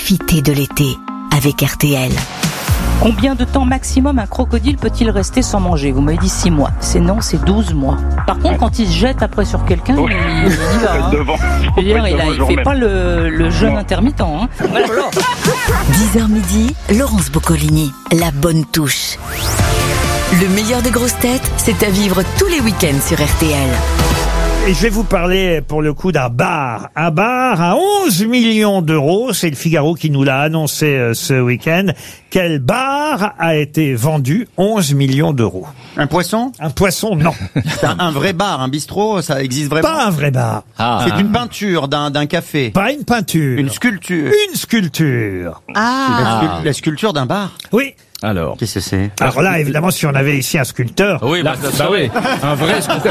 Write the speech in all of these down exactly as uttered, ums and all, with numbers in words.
Profitez de l'été avec R T L. Combien de temps maximum un crocodile peut-il rester sans manger? Vous m'avez dit six mois. C'est non, c'est douze mois. Par contre, quand il se jette après sur quelqu'un, Oui. il, il y va. Hein. Devant. Je veux dire, il, a, il fait même. pas le, le jeûne Non. intermittent. Hein. Voilà. dix heures midi, Laurence Boccolini. La bonne touche. Le meilleur des grosses têtes, c'est à vivre tous les week-ends sur R T L. Et je vais vous parler pour le coup d'un bar. Un bar à onze millions d'euros. C'est le Figaro qui nous l'a annoncé euh, ce week-end. Quel bar a été vendu onze millions d'euros? Un poisson? Un poisson, non. C'est un, un vrai bar, un bistrot, ça existe vraiment? Pas un vrai bar. Ah. C'est une peinture d'un, d'un café. Pas une peinture. Une sculpture. Une sculpture. La, scu- la sculpture d'un bar? Oui. Alors. Qu'est-ce que c'est? Alors là, évidemment, si on avait ici un sculpteur. Oui, bah, ça, bah oui, un vrai sculpteur.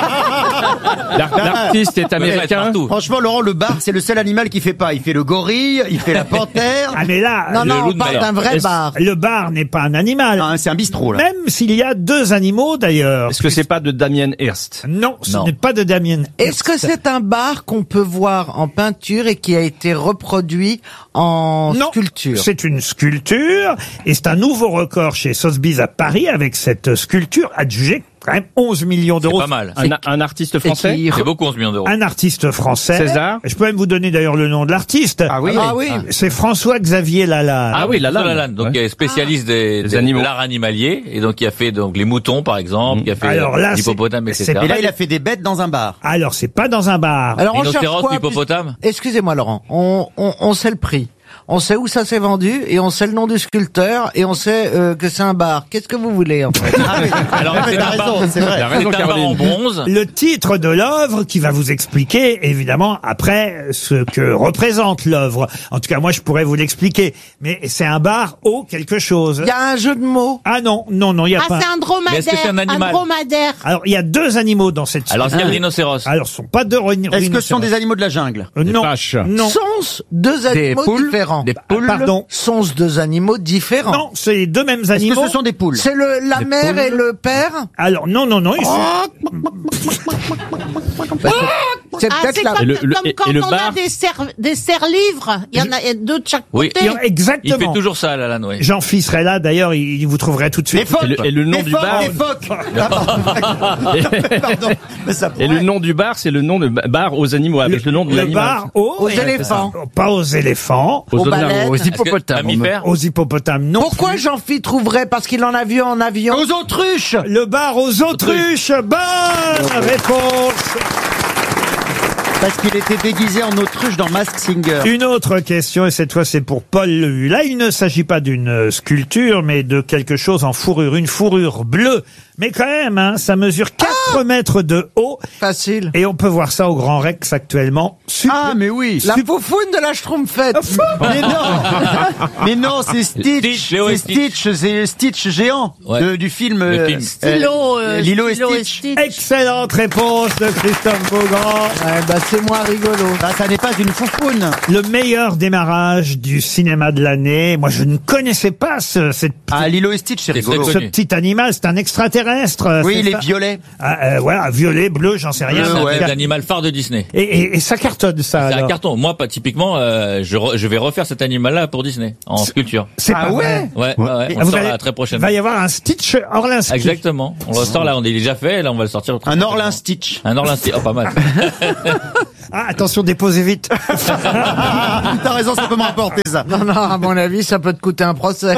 L'ar- L'artiste est américain. Franchement, Laurent, le bar, c'est le seul animal qui fait pas. Il fait le gorille, il fait la panthère. Ah mais là, Non, le, non, loup on de parle mer. d'un vrai Est-ce- bar. le bar n'est pas un animal. Ah, c'est un bistrot, là. Même s'il y a deux animaux d'ailleurs. Est-ce que c'est pas de Damien Hirst? Non, ce Non. n'est pas de Damien. Est-ce que c'est un bar qu'on peut voir en peinture et qui a été reproduit en Non, sculpture? c'est une sculpture et c'est un nouveau record chez Sotheby's à Paris avec cette sculpture adjugée quand même onze millions C'est d'euros. pas mal. Un, un artiste français? qui- C'est beaucoup onze millions d'euros. Un artiste français. César. Je peux même vous donner d'ailleurs le nom de l'artiste. Ah oui? Ah oui. C'est François-Xavier Lalanne. Ah oui, la François lame. Lalanne, donc Ouais. il est spécialiste des, Des des- animaux. de l'art animalier, et donc il a fait donc les moutons par exemple, il a fait Alors là, l'hippopotame, c'est- et cetera. Et là, il a fait des bêtes dans un bar. Alors c'est pas dans un bar. Alors on cherche Rhinocéros, quoi? hippopotame. Excusez-moi Laurent, on, on, on sait le prix. On sait où ça s'est vendu et on sait le nom du sculpteur et on sait euh, que c'est un bar. Qu'est-ce que vous voulez en fait? Ah oui. Alors c'est T'as un bar, raison, c'est vrai. La raison, c'est un bar en Caroline. bronze. Le titre de l'œuvre qui va vous expliquer évidemment après ce que représente l'œuvre. En tout cas moi je pourrais vous l'expliquer. Mais c'est un bar au quelque chose. Il y a un jeu de mots. Ah non, non, non, il y a Ah, pas. c'est un dromadaire. Mais est-ce que c'est un animal dromadaire. Alors il y a deux animaux dans cette Alors c'est sculpture. le rhinocéros. Alors ce sont pas deux rhino- Est-ce que ce sont rhinocéros. des animaux de la jungle? Euh, non, vaches. non, Sont deux animaux poules, différents. des poules. pardon. Sont deux animaux différents. Non, c'est les deux mêmes Est-ce animaux. que ce sont des poules? C'est le la Des mère poules. et le père. Alors non, non, non, ils sont... C'est Ah, peut-être c'est la. comme, Et le- le- comme et quand le on bar a des, serre- des serre-livres. Il y en a il y a deux de chaque Oui. côté. Il Exactement. fait toujours ça, Lalanne, oui. Jean-Phi serait là, d'ailleurs, il, il vous trouverait tout de Les suite. phoques! Et le- et le nom Les du phoques, bar. Les phoques! Ah, pardon. Pardon. Mais ça Et le pourrait. nom du bar, c'est le nom de ba- bar aux animaux, avec le, nom de le l'animal. bar aux, Aux éléphants. Pas aux éléphants. Aux, Aux oiseaux- baleines. aux Est-ce que- hippopotames. Mammifères. Aux hippopotames, non. Pourquoi plus. Jean-Phi trouverait? Parce qu'il en a vu en avion. Aux autruches! Le bar aux autruches. Bonne réponse. Parce qu'il était déguisé en autruche dans Mask Singer. Une autre question, et cette fois c'est pour Paul Lehu. Là, il ne s'agit pas d'une euh, sculpture, mais de quelque chose en fourrure. Une fourrure bleue. Mais quand même, hein, ça mesure quatre mètres de haut. Facile. Et on peut voir ça au Grand Rex actuellement. Super. Ah, mais oui! La foufoune de la Schtroumpfette. Mais non! Mais non, c'est Stitch! Stitch, Léo et C'est Stitch, c'est Stitch géant Ouais. de- du film. Le euh, film. Stylo, euh, Lilo et Stylo Stitch. Excellente réponse de Christophe Beaugrand. Ouais, bah c'est moins rigolo. Bah, ça n'est pas une foufoune. Le meilleur démarrage du cinéma de l'année. Moi, je ne connaissais pas ce, cette petite- Ah, Lilo et Stitch, c'est C'est rigolo. très ce connu. petit animal. C'est un extraterrestre. Oui, c'est il ça est violet. Ah, euh, voilà, violet, bleu, j'en sais rien. Bleu, C'est ouais. un animal phare de Disney. Et, et, et ça cartonne, ça. C'est un alors. carton. Moi, pas typiquement, euh, je, re- je vais refaire cet animal-là pour Disney en sculpture. C'est Ah pas ouais vrai. Ouais, ouais, ouais. Et On le vous sort allez- là très Il prochainement. va y avoir un Stitch Orlinski. Exactement. On le sort là, on est déjà fait. Là, on va le sortir. très Un prochainement. Orlin Stitch. Un Orlin Stitch. Oh, pas mal. Ah, attention, déposez vite. T'as raison, ça peut me rapporter ça. Non, non, à mon avis, ça peut te coûter un procès.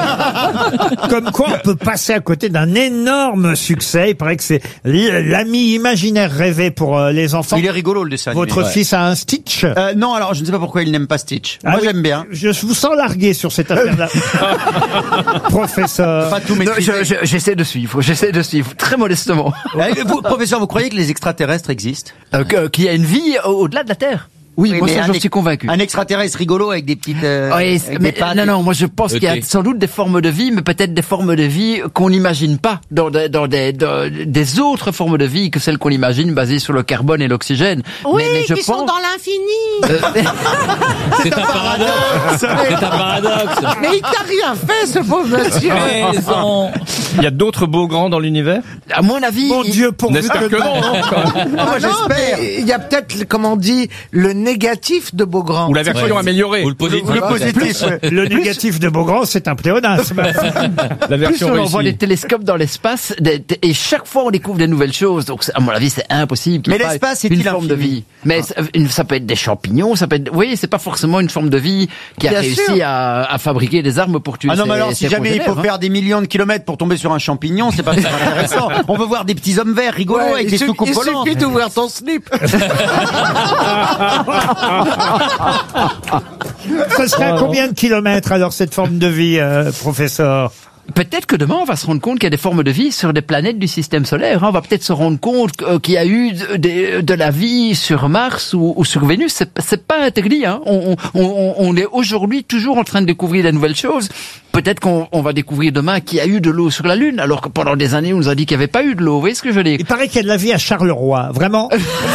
Comme quoi, on peut passer à côté d'un énorme succès. Il paraît que c'est l- l'ami imaginaire rêvé pour euh, les enfants. Il est rigolo le dessin animé. Votre ouais. fils a un Stitch. Euh, non, alors je ne sais pas pourquoi il n'aime pas Stitch. Ah Moi oui, j'aime bien. Je vous sens largué sur cette affaire-là. Professeur. Pas tout Non, maîtriser. je- je- j'essaie de suivre, j'essaie de suivre, très modestement. Eh, vous, professeur, vous croyez que les extraterrestres existent? Euh, que- Qu'il y a une vie au- au-delà de la Terre. Oui, moi mais ça un j'en ex- suis convaincu. Un extraterrestre rigolo avec des petites. Euh, Oui, avec mais, des pattes. non, non, moi je pense Ok. qu'il y a sans doute des formes de vie, mais peut-être des formes de vie qu'on n'imagine pas dans, des, dans des, dans des autres formes de vie que celles qu'on imagine basées sur le carbone et l'oxygène. Oui, mais, mais je qui sont pense... dans l'infini. Euh, C'est un paradoxe. C'est un paradoxe. Mais il t'a rien fait, ce pauvre monsieur. Maison. Il y a d'autres beaux grands dans l'univers? À mon avis, Mon il- Dieu, pourvu N'espère que non. hein. Ah, moi, non, j'espère. mais il y a peut-être, comme on dit, le négatif de Beaugrand. Ou la version Ouais. améliorée. Ou le positif. Le positif, ouais. Le négatif de Beaugrand, c'est un pléonasme. La plus version on envoie des réussie. télescopes dans l'espace des- des- et chaque fois on découvre des nouvelles choses. Donc c'est- à mon avis c'est impossible. qu'il y Mais ait pas l'espace une est-il forme de infini vie. Mais ça, une- ça peut être des champignons, ça peut être. Oui, c'est pas forcément une forme de vie qui a Bien réussi sûr. à, à fabriquer des armes pour tuer. Ah non, ses- mais alors, si ses jamais il faut congénères, hein. faire des millions de kilomètres pour tomber sur un champignon, c'est pas très intéressant. On veut voir des petits hommes verts rigolos Ouais, avec il, des suffit- soucoupes il volantes. suffit d'ouvrir ton slip. Ça serait à combien de kilomètres, alors, cette forme de vie, euh, professeur? Peut-être que demain on va se rendre compte qu'il y a des formes de vie sur des planètes du système solaire. hein. On va peut-être se rendre compte que- qu'il y a eu de, de- de la vie sur Mars ou, ou sur Vénus. C'est, c'est pas interdit. Hein. On, on, on, on est aujourd'hui toujours en train de découvrir des nouvelles choses. Peut-être qu'on on va découvrir demain qu'il y a eu de l'eau sur la Lune, alors que pendant des années on nous a dit qu'il n'y avait pas eu de l'eau. Vous voyez ce que je veux dire? Il paraît qu'il y a de la vie à Charleroi. Vraiment?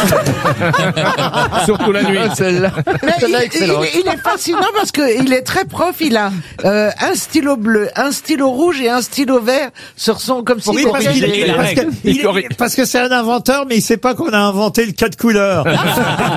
Surtout la nuit. Ah, celle-là, Mais il, celle-là est excellente. il- il est fascinant parce que il est très prof. Il a euh, un stylo bleu, un stylo rouge et un stylo vert sur son comme si Oui, parce, qu'il est- la parce que, règle. il est- parce que c'est un inventeur, mais il sait pas qu'on a inventé le quatre couleurs.